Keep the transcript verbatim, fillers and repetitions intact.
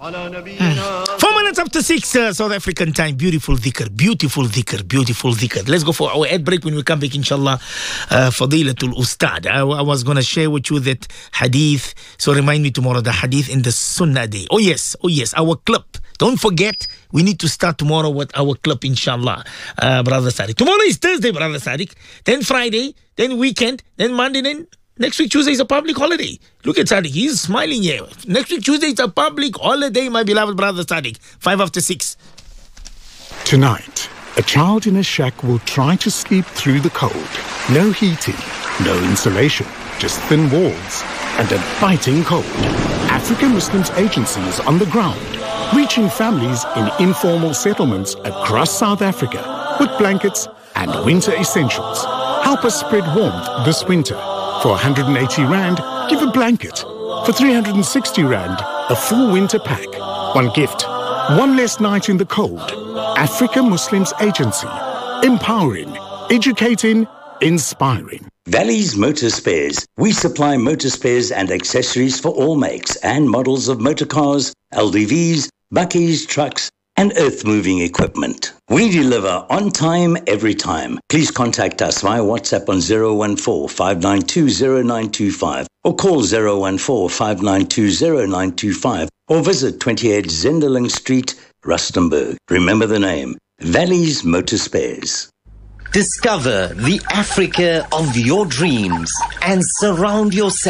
Four minutes after six, uh, South African time. Beautiful dhikr, beautiful dhikr, beautiful dhikr. Let's go for our ad break. When we come back, inshallah, uh, Fadilatul Ustad. I, I was going to share with you that hadith. So remind me tomorrow, the hadith in the Sunnah day. Oh yes, oh yes, our club. Don't forget, we need to start tomorrow with our club, inshallah, uh, Brother Sadiq. Tomorrow is Thursday, Brother Sadiq. Then Friday, then weekend, then Monday, then next week Tuesday is a public holiday. Look at Sadiq, he's smiling here. Next week Tuesday is a public holiday, my beloved Brother Sadiq. Five after six. Tonight, a child in a shack will try to sleep through the cold. No heating, no insulation, just thin walls and a biting cold. African Muslims Agency is on the ground, reaching families in informal settlements across South Africa with blankets and winter essentials. Help us spread warmth this winter. For one hundred eighty rand, give a blanket. For three hundred sixty rand, a full winter pack. One gift, one less night in the cold. Africa Muslims Agency. Empowering, educating, inspiring. Valley's Motor Spares. We supply motor spares and accessories for all makes and models of motor cars, L D Vs, buckies, trucks, and earth-moving equipment. We deliver on time, every time. Please contact us via WhatsApp on zero one four, five nine two, zero nine two five or call zero one four, five nine two, zero nine two five or visit twenty-eight Zenderling Street, Rustenburg. Remember the name, Valley's Motor Spares. Discover the Africa of your dreams and surround yourself